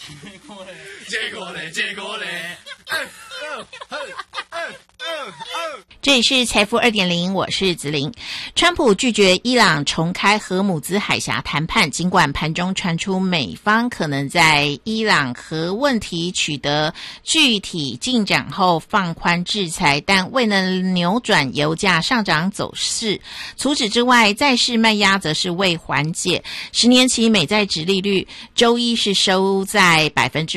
结果嘞。 这里是财富 2.0， 我是子玲。川普拒绝伊朗重开荷姆兹海峡谈判，尽管盘中传出美方可能在伊朗核问题取得具体进展后放宽制裁，但未能扭转油价上涨走势。除此之外，债市卖压则是未缓解。10年期美债殖利率周一是收在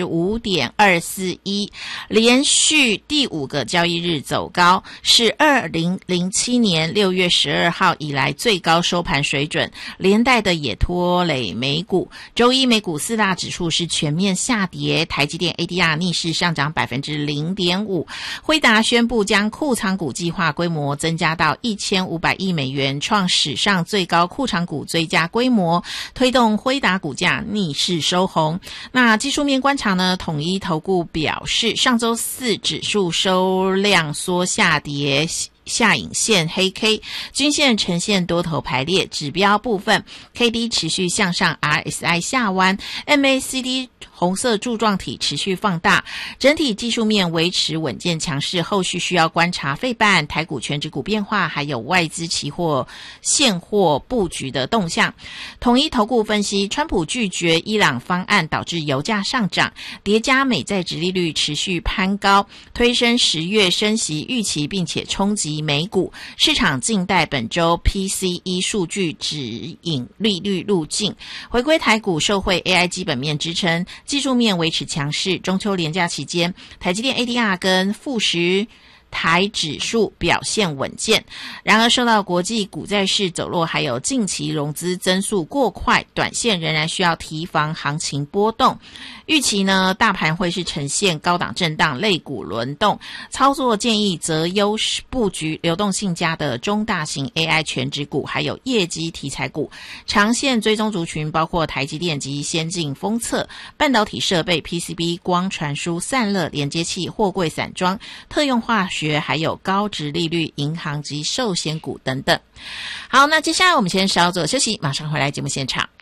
5.241%， 连续第5个交易日走高，是2007年6月12号以来最高收盘水准，连带的也拖累美股。周一美股4大指数是全面下跌，台积电 ADR 逆势上涨 0.5%。辉达宣布将库藏股计划规模增加到1500亿美元，创史上最高库藏股追加规模，推动辉达股价逆势收红。那技术面观察呢，统一投顾表示，上周四指数收量缩下跌，下影线黑 K， 均线呈现多头排列，指标部分 KD 持续向上， RSI 下弯， MACD 红色柱状体持续放大，整体技术面维持稳健强势，后续需要观察费半、台股全指股变化，还有外资期货现货布局的动向。统一投顾分析，川普拒绝伊朗方案导致油价上涨，叠加美债殖利率持续攀高，推升10月升息预期，并且冲击美股。市场静待本周 PCE 数据指引利率路径。回归台股受惠 AI 基本面支撑，技术面维持强势。中秋连假期间，台积电 ADR 跟富时台指数表现稳健，然而受到国际股债市走弱，还有近期融资增速过快，短线仍然需要提防行情波动。预期呢，大盘会是呈现高档震荡，类股轮动，操作建议择优布局流动性佳的中大型 AI 全指股，还有业绩题材股。长线追踪族群包括台积电及先进封测、半导体设备、PCB、光传输、散热、连接器、货柜散装、特用化学，还有高殖利率银行及寿险股等等。好，那接下来我们先稍作休息，马上回来节目现场。